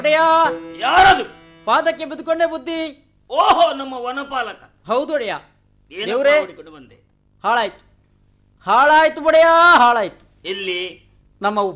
ಒಡೆಯ, ಯಾರದು? ಪಾದಕ್ಕೆ ಬಿದ್ದುಕೊಂಡೇ ಬುದ್ಧಿ. ಓಹೋ, ನಮ್ಮ ವನಪಾಲಕ. ಹೌದು ಒಡೆಯ. ಏನು ದೇವ್ರೇ, ಮಾಡಿಕೊಂಡು ಬಂದೆ? ಹಾಳಾಯ್ತು, ಹಾಳಾಯ್ತು ಒಡೆಯ, ಹಾಳಾಯ್ತು. ಎಲ್ಲಿ? ನಮ್ಮ